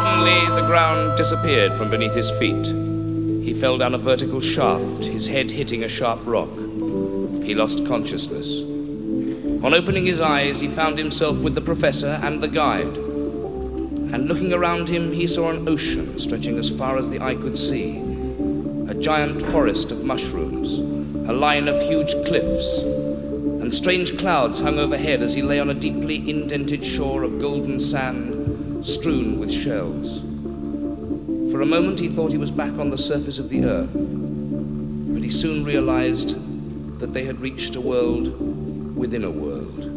Suddenly, the ground disappeared from beneath his feet. He fell down a vertical shaft, his head hitting a sharp rock. He lost consciousness. On opening his eyes, he found himself with the professor and the guide. And looking around him, he saw an ocean stretching as far as the eye could see. A giant forest of mushrooms, a line of huge cliffs, and strange clouds hung overhead as he lay on a deeply indented shore of golden sand strewn with shells. For a moment he thought he was back on the surface of the earth, but he soon realized that they had reached a world within a world.